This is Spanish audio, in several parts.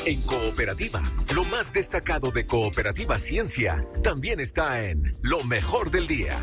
En Cooperativa, lo más destacado de Cooperativa Ciencia también está en Lo Mejor del Día.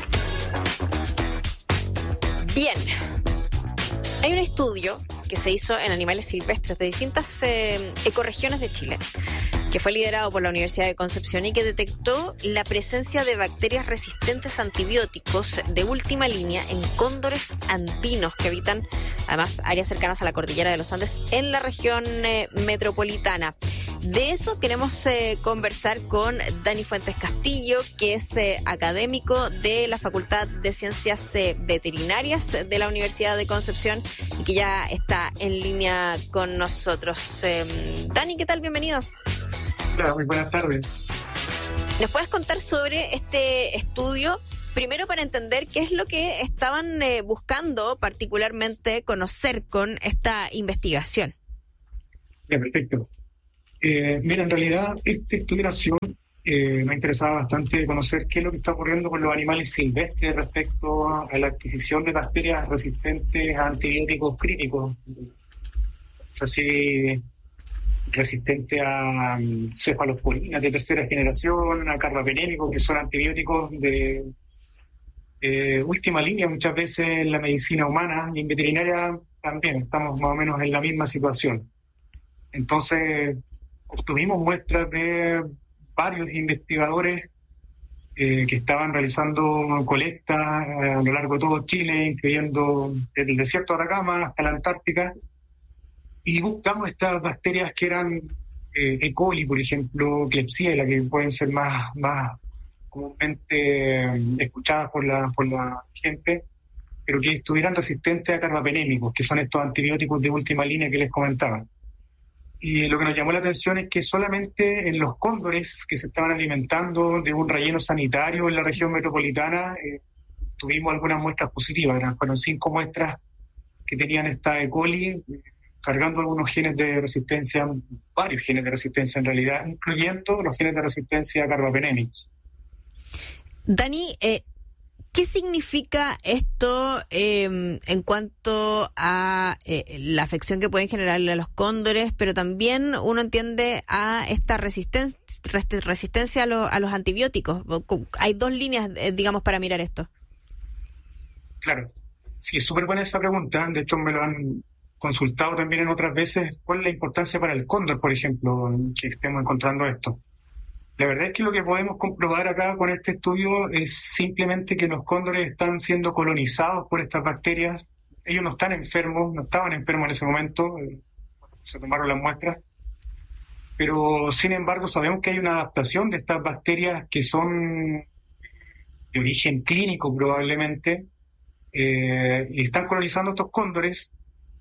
Bien, hay un estudio que se hizo en animales silvestres de distintas ecorregiones de Chile, que fue liderado por la Universidad de Concepción y que detectó la presencia de bacterias resistentes a antibióticos de última línea en cóndores andinos que habitan además áreas cercanas a la cordillera de los Andes en la región metropolitana. De eso queremos conversar con Dani Fuentes Castillo, que es académico de la Facultad de Ciencias Veterinarias de la Universidad de Concepción y que ya está en línea con nosotros. Dani, ¿qué tal? Bienvenido. Hola, muy buenas tardes. ¿Nos puedes contar sobre este estudio? Primero, para entender qué es lo que estaban buscando particularmente conocer con esta investigación. Bien, perfecto. Mira, en realidad, este estudio nació, me interesaba bastante conocer qué es lo que está ocurriendo con los animales silvestres respecto a la adquisición de bacterias resistentes a antibióticos críticos. O sea, si resistente a cefalosporinas de tercera generación, a carbapenémicos, que son antibióticos de última línea muchas veces en la medicina humana y en veterinaria también. Estamos más o menos en la misma situación. Entonces, obtuvimos muestras de varios investigadores que estaban realizando colectas a lo largo de todo Chile, incluyendo desde el desierto de Atacama hasta la Antártica, y buscamos estas bacterias que eran E. coli, por ejemplo, Klebsiella, que pueden ser más comúnmente escuchadas por la gente, pero que estuvieran resistentes a carbapenémicos, que son estos antibióticos de última línea que les comentaba. Y lo que nos llamó la atención es que solamente en los cóndores que se estaban alimentando de un relleno sanitario en la región metropolitana tuvimos algunas muestras positivas. Fueron 5 muestras que tenían esta E. coli, cargando algunos genes de resistencia, varios genes de resistencia en realidad, incluyendo los genes de resistencia a carbapenémicos. Dani, ¿qué significa esto en cuanto a la afección que pueden generarle a los cóndores, pero también uno entiende a esta resistencia a los antibióticos? Hay 2 líneas, digamos, para mirar esto. Claro, sí, es súper buena esa pregunta. De hecho, me lo han consultado también en otras veces. ¿Cuál es la importancia para el cóndor, por ejemplo, que estemos encontrando esto? La verdad es que lo que podemos comprobar acá con este estudio es simplemente que los cóndores están siendo colonizados por estas bacterias. Ellos no están enfermos, no estaban enfermos en ese momento, cuando se tomaron las muestras, pero sin embargo sabemos que hay una adaptación de estas bacterias que son de origen clínico probablemente, y están colonizando estos cóndores.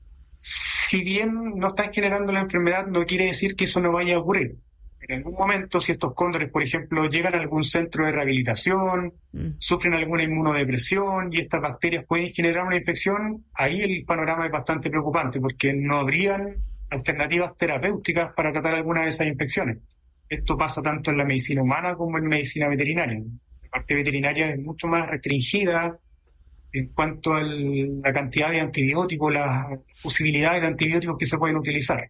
Si bien no están generando la enfermedad, no quiere decir que eso no vaya a ocurrir. En algún momento, si estos cóndores, por ejemplo, llegan a algún centro de rehabilitación, sufren alguna inmunodepresión y estas bacterias pueden generar una infección, ahí el panorama es bastante preocupante porque no habrían alternativas terapéuticas para tratar alguna de esas infecciones. Esto pasa tanto en la medicina humana como en medicina veterinaria. La parte veterinaria es mucho más restringida en cuanto a la cantidad de antibióticos, las posibilidades de antibióticos que se pueden utilizar.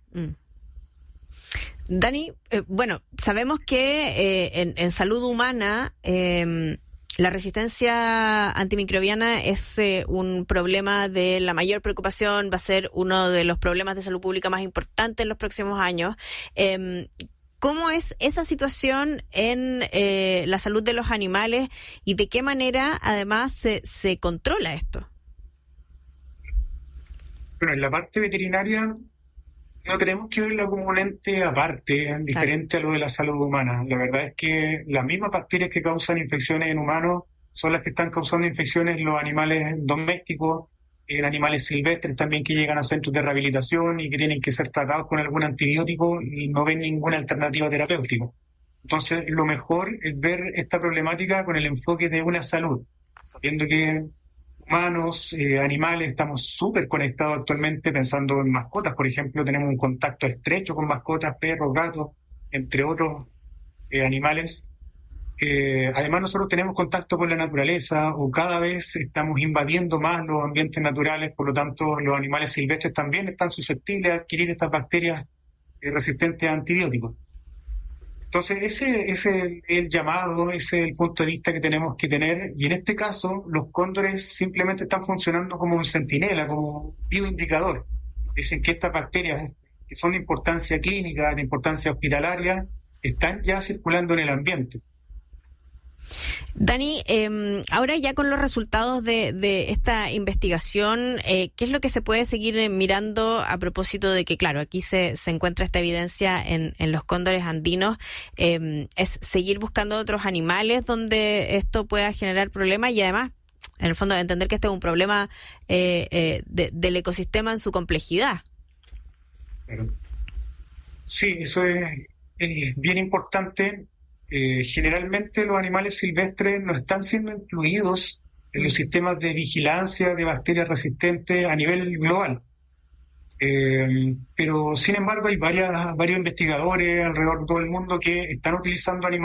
Dani, bueno, sabemos que en salud humana la resistencia antimicrobiana es un problema de la mayor preocupación, va a ser uno de los problemas de salud pública más importantes en los próximos años. ¿Cómo es esa situación en la salud de los animales y de qué manera además se controla esto? Bueno, en la parte veterinaria no tenemos que verla como un ente aparte, diferente a lo de la salud humana. La verdad es que las mismas bacterias que causan infecciones en humanos son las que están causando infecciones en los animales domésticos, en animales silvestres también que llegan a centros de rehabilitación y que tienen que ser tratados con algún antibiótico y no ven ninguna alternativa terapéutica. Entonces, lo mejor es ver esta problemática con el enfoque de una salud, sabiendo que humanos, animales, estamos súper conectados actualmente, pensando en mascotas, por ejemplo, tenemos un contacto estrecho con mascotas, perros, gatos, entre otros animales. Además, nosotros tenemos contacto con la naturaleza, o cada vez estamos invadiendo más los ambientes naturales, por lo tanto, los animales silvestres también están susceptibles a adquirir estas bacterias resistentes a antibióticos. Entonces, ese es el llamado, ese es el punto de vista que tenemos que tener, y en este caso los cóndores simplemente están funcionando como un centinela, como un bioindicador. Dicen que estas bacterias que son de importancia clínica, de importancia hospitalaria, están ya circulando en el ambiente. Dani, ahora ya con los resultados de esta investigación, ¿qué es lo que se puede seguir mirando a propósito de que, claro, aquí se encuentra esta evidencia en los cóndores andinos? ¿Es seguir buscando otros animales donde esto pueda generar problemas y además, en el fondo, entender que este es un problema del ecosistema en su complejidad? Sí, eso es bien importante. Generalmente los animales silvestres no están siendo incluidos en los sistemas de vigilancia de bacterias resistentes a nivel global. Pero sin embargo hay varios investigadores alrededor de todo el mundo que están utilizando animales